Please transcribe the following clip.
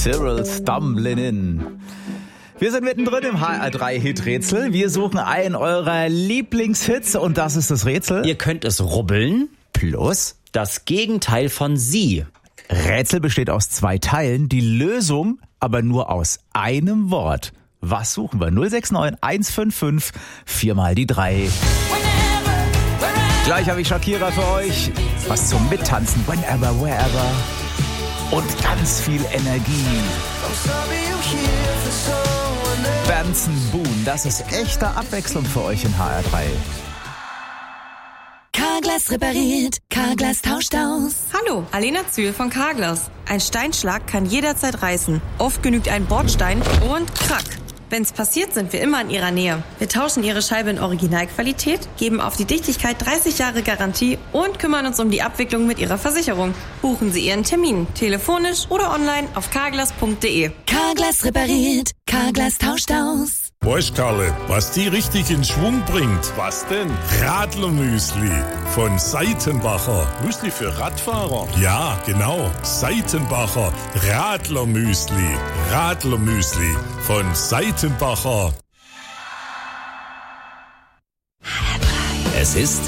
Cyril Stumblin' In. Wir sind mittendrin im HR3-Hit-Rätsel. Wir suchen einen eurer Lieblingshits und das ist das Rätsel. Ihr könnt es rubbeln. Plus Das Gegenteil von Sie. Rätsel besteht aus 2 Teilen, die Lösung aber nur aus einem Wort. Was suchen wir? 069 155 4 mal die 3. Gleich habe ich Shakira für euch. Was zum Mittanzen. Whenever, wherever. Und ganz viel Energie. Benson Boone, das ist echte Abwechslung für euch in HR3. Carglass repariert, Carglass tauscht aus. Hallo, Alena Zühl von Carglass. Ein Steinschlag kann jederzeit reißen. Oft genügt ein Bordstein und krack. Wenn's passiert, sind wir immer in Ihrer Nähe. Wir tauschen Ihre Scheibe in Originalqualität, geben auf die Dichtigkeit 30 Jahre Garantie und kümmern uns um die Abwicklung mit Ihrer Versicherung. Buchen Sie Ihren Termin, telefonisch oder online auf carglass.de. Carglass repariert, Carglass tauscht aus. Weißt Karle, was die richtig in Schwung bringt? Was denn? Radlermüsli von Seitenbacher. Müsli für Radfahrer? Ja, genau. Seitenbacher Radlermüsli. Radlermüsli von Seitenbacher. Es ist